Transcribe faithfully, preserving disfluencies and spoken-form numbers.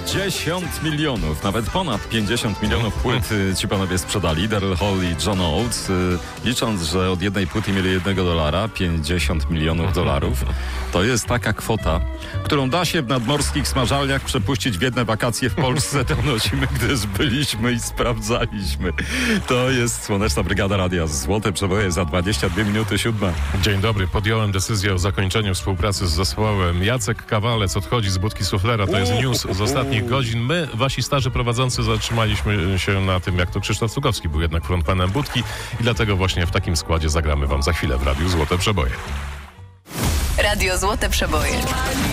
pięćdziesiąt milionów, nawet ponad pięćdziesiąt milionów płyt ci panowie sprzedali, Daryl Hall i John Oates, licząc, że od jednej płyty mieli jednego dolara, pięćdziesiąt milionów dolarów. To jest taka kwota, którą da się w nadmorskich smażalniach przepuścić w jedne wakacje w Polsce. To nosimy, gdyż byliśmy i sprawdzaliśmy. To jest Słoneczna Brygada Radia. Złote przeboje za dwadzieścia dwie minuty siódma. Dzień dobry. Podjąłem decyzję o zakończeniu współpracy z zespołem. Jacek Kawalec odchodzi z budki suflera. To jest news z ostatnich godzin. My, wasi starzy prowadzący, zatrzymaliśmy się na tym, jak to Krzysztof Cugowski był jednak frontmanem budki i dlatego właśnie w takim składzie zagramy wam za chwilę w Radiu Złote Przeboje. Radio Złote Przeboje.